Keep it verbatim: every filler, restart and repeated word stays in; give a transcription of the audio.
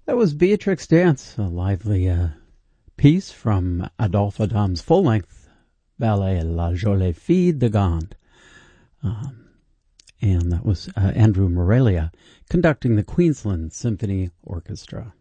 That was Beatrix Dance, a lively uh, piece from Adolphe Adam's full-length ballet La Jolie Fille de Gand. Um, and that was uh, Andrew Morelia conducting the Queensland Symphony Orchestra.